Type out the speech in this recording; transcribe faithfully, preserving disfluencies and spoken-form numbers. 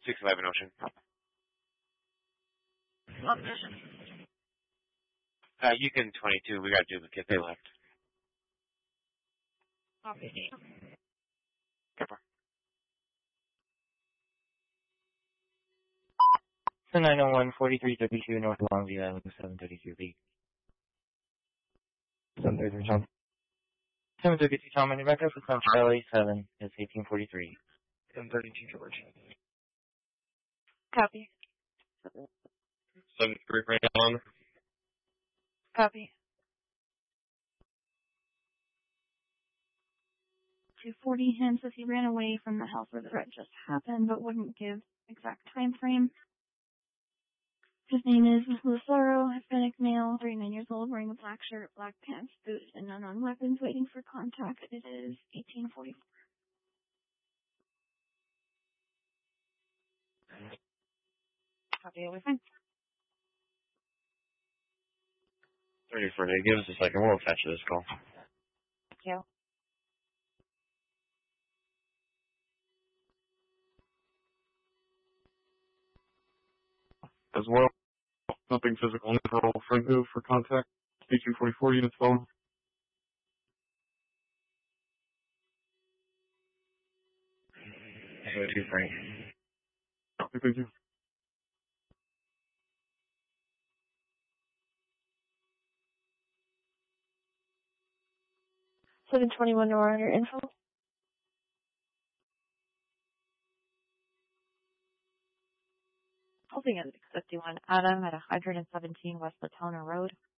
six eleven Ocean. Location. Uh, Yukon twenty-two, we got a duplicate, they left. Copy. Cover. So nine oh one, forty-three thirty-two North Longview Avenue, seven thirty-two B. seven thirty-three Tom. seven thirty-two Tom, and your backup is on Charlie seven, it's eighteen forty-three. seven thirty-two George. Copy. seven three right on. Copy. two forty, him says he ran away from the house where the threat just happened, but wouldn't give exact time frame. His name is Lucero, Hispanic male, thirty-nine years old, wearing a black shirt, black pants, boots, and unknown weapons, waiting for contact. It is eighteen forty-four. Copy, we're fine. thirty for day. Give us a second. We'll attach this call. Thank you. As well, nothing physical. Neutral. Front move for contact. eighteen forty-four units phone. thirty-two Frank. Copy, thank you. seven twenty-one, no under info. Holding at six fifty-one Adam at one hundred seventeen West Latona Road.